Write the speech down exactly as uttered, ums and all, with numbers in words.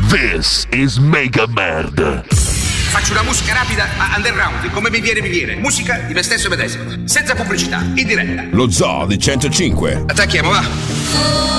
This is Mega Merd. Faccio una musica rapida a underground, come mi viene mi viene. Musica di me stesso medesimo, senza pubblicità, in diretta. Lo Zoo di centocinque. Attacchiamo, va.